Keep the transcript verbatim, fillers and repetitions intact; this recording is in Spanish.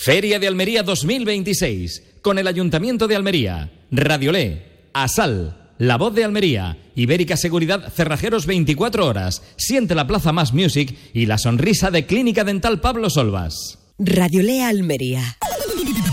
Feria de Almería dos mil veintiséis, con el Ayuntamiento de Almería, Radiolé, Asal, La Voz de Almería, Ibérica Seguridad, Cerrajeros veinticuatro horas, Siente la Plaza Más Music y la sonrisa de Clínica Dental Pablo Solvas. Radiolé Almería.